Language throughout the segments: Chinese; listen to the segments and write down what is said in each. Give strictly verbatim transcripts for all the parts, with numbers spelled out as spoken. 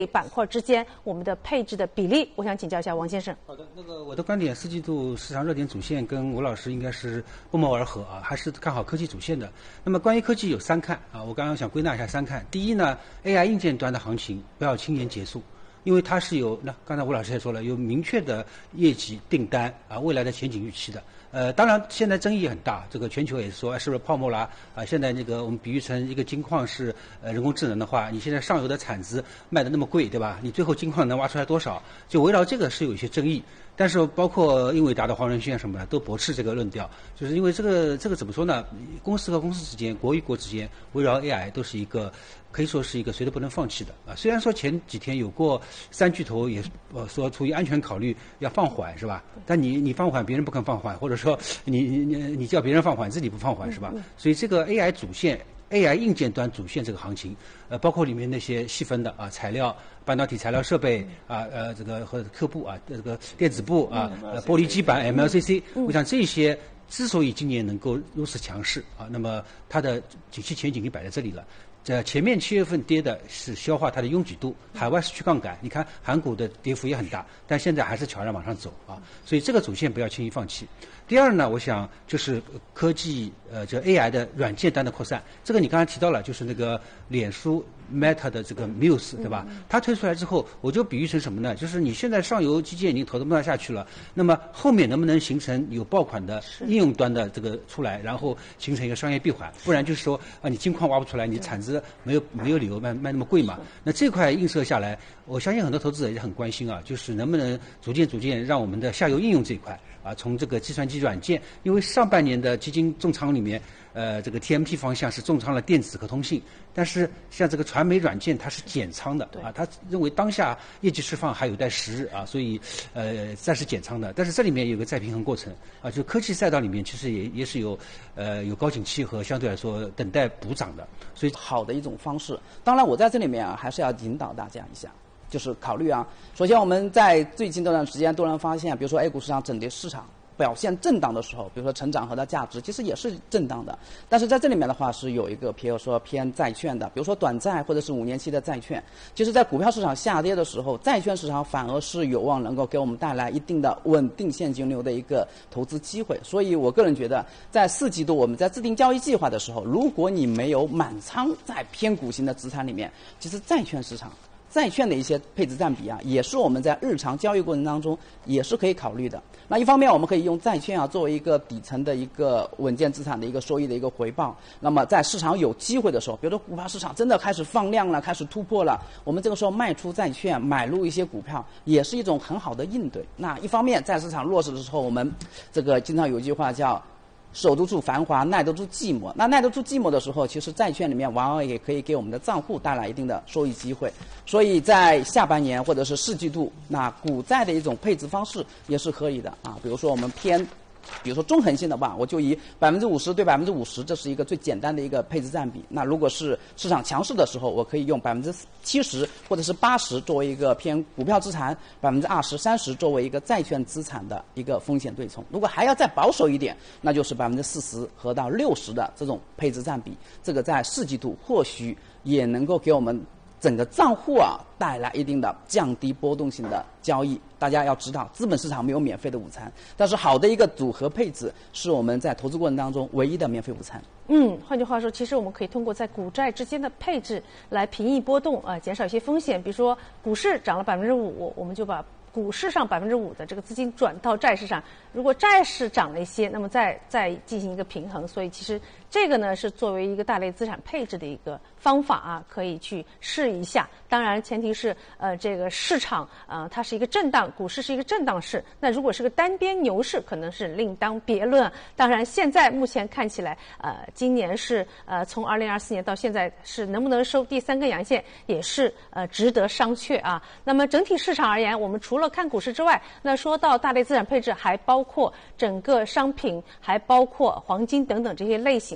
板块之间我们的配置的比例，我想请教一下王先生。 好的，那个我的观点，四季度市场热点主线跟吴老师应该是不谋而合啊，还是看好科技主线的。那么关于科技有三看啊，我刚刚想归纳一下三看。第一呢 ，A I 硬件端的行情不要轻言结束。因为它是有，那刚才吴老师也说了，有明确的业绩订单啊，未来的前景预期的。呃，当然现在争议也很大，这个全球也是说是不是泡沫啦啊？现在那个我们比喻成一个金矿是呃人工智能的话，你现在上游的产值卖的那么贵，对吧？你最后金矿能挖出来多少？就围绕这个是有一些争议。但是包括英伟达的黄仁勋什么的都驳斥这个论调，就是因为这个这个怎么说呢？公司和公司之间，国与国之间，围绕 A I 都是一个可以说是一个谁都不能放弃的啊。虽然说前几天有过三巨头也呃说出于安全考虑要放缓是吧？但你你放缓，别人不肯放缓，或者说你你你叫别人放缓，自己不放缓是吧？所以这个 A I 主线。A I 硬件端主线这个行情，呃，包括里面那些细分的啊，材料、半导体材料设备啊，呃，这个和刻布啊，这个电子布啊，呃，玻璃基板 M L C C， 我想这些之所以今年能够如此强势啊，那么它的景气前景就摆在这里了。这前面七月份跌的是消化它的拥挤度，海外是去杠杆，你看韩股的跌幅也很大，但现在还是悄然往上走啊，所以这个主线不要轻易放弃。第二呢，我想就是科技呃，这 A I 的软件端的扩散，这个你刚才提到了，就是那个脸书 Meta 的这个 Muse 对吧？它推出来之后，我就比喻成什么呢？就是你现在上游基建已经投得不大下去了，那么后面能不能形成有爆款的应用端的这个出来，然后形成一个商业闭环？不然就是说啊，你金矿挖不出来，你产值没有没有理由卖卖那么贵嘛？那这块映射下来，我相信很多投资者也很关心啊，就是能不能逐渐逐渐让我们的下游应用这一块。啊，从这个计算机软件，因为上半年的基金重仓里面，呃，这个 T M T 方向是重仓了电子和通信，但是像这个传媒软件它是减仓的啊，他认为当下业绩释放还有待时日啊，所以呃暂时减仓的。但是这里面有个再平衡过程啊，就科技赛道里面其实也也是有呃有高景气和相对来说等待补涨的，所以好的一种方式。当然，我在这里面啊还是要引导大家一下。就是考虑啊，首先我们在最近这段时间都能发现，比如说 A 股市场整体市场表现震荡的时候，比如说成长和它价值其实也是震荡的，但是在这里面的话是有一个比如说偏债券的，比如说短债或者是五年期的债券，其实在股票市场下跌的时候，债券市场反而是有望能够给我们带来一定的稳定现金流的一个投资机会。所以我个人觉得，在四季度我们在制定交易计划的时候，如果你没有满仓在偏股型的资产里面，其实债券市场债券的一些配置占比啊，也是我们在日常交易过程当中也是可以考虑的。那一方面，我们可以用债券啊作为一个底层的一个稳健资产的一个收益的一个回报。那么在市场有机会的时候，比如说股票市场真的开始放量了，开始突破了，我们这个时候卖出债券，买入一些股票，也是一种很好的应对。那一方面，在市场弱势的时候，我们这个经常有一句话叫守得住繁华，耐得住寂寞。那耐得住寂寞的时候，其实债券里面往往也可以给我们的账户带来一定的收益机会。所以在下半年或者是四季度，那股债的一种配置方式也是可以的啊。比如说我们偏比如说中恒性的话，我就以百分之五十对百分之五十，这是一个最简单的一个配置占比。那如果是市场强势的时候，我可以用百分之七十或者是八十作为一个偏股票资产，百分之二十、三十作为一个债券资产的一个风险对冲。如果还要再保守一点，那就是百分之四十和到六十的这种配置占比。这个在四季度或许也能够给我们整个账户啊带来一定的降低波动性的交易。大家要知道，资本市场没有免费的午餐，但是好的一个组合配置是我们在投资过程当中唯一的免费午餐。 嗯，换句话说，其实我们可以通过在股债之间的配置来平抑波动啊、呃，减少一些风险。比如说股市涨了百分之五，我们就把股市上百分之五的这个资金转到债市上，如果债市涨了一些，那么再再进行一个平衡。所以其实这个呢是作为一个大类资产配置的一个方法啊，可以去试一下。当然前提是呃这个市场啊、呃、它是一个震荡，股市是一个震荡市。那如果是个单边牛市，可能是另当别论。当然现在目前看起来呃今年是呃从二零二四年到现在是能不能收第三根阳线，也是呃值得商榷啊。那么整体市场而言，我们除了看股市之外，那说到大类资产配置，还包括整个商品，还包括黄金等等这些类型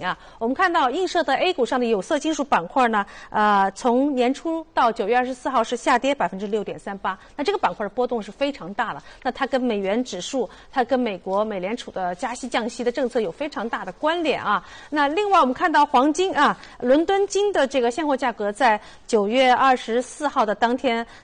啊。我们看到映射的 A 股上的有色金属板块呢，呃，从年初到九月二十四号是下跌百分之六点三八。那这个板块的波动是非常大的。那它跟美元指数，它跟美国美联储的加息降息的政策有非常大的关联啊。那另外我们看到黄金啊，伦敦金的这个现货价格在九月二十四号的当天